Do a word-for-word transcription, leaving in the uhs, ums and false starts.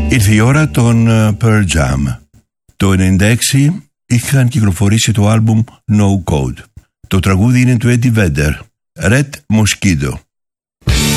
Ήρθε η ώρα των Pearl Jam. Το ενενήντα έξι είχαν κυκλοφορήσει το άλμπουμ No Code. Το τραγούδι είναι του Eddie Vedder, Red Mosquito.